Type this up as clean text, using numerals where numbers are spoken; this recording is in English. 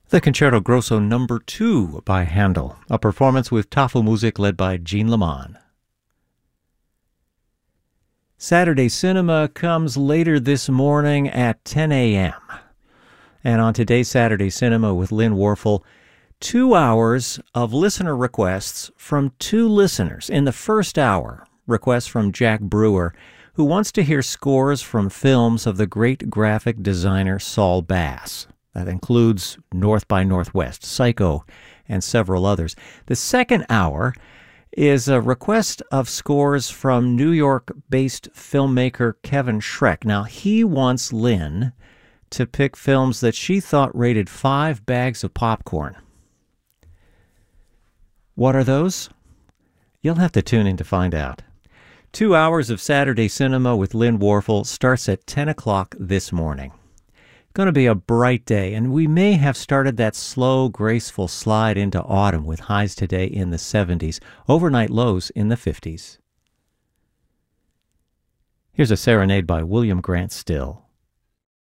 The Concerto Grosso No. 2 by Handel, a performance with Tafelmusik led by Jean Leman. Saturday Cinema comes later this morning at 10 a.m. And on today's Saturday Cinema with Lynn Warfel, 2 hours of listener requests from 2 listeners. In the first hour, requests from Jack Brewer, who wants to hear scores from films of the great graphic designer Saul Bass. That includes North by Northwest, Psycho, and several others. The second hour is a request of scores from New York-based filmmaker Kevin Schreck. Now, he wants Lynn to pick films that she thought rated 5 bags of popcorn. What are those? You'll have to tune in to find out. 2 hours of Saturday Cinema with Lynn Warfel starts at 10 o'clock this morning. Going to be a bright day, and we may have started that slow, graceful slide into autumn with highs today in the 70s, overnight lows in the 50s. Here's a serenade by William Grant Still.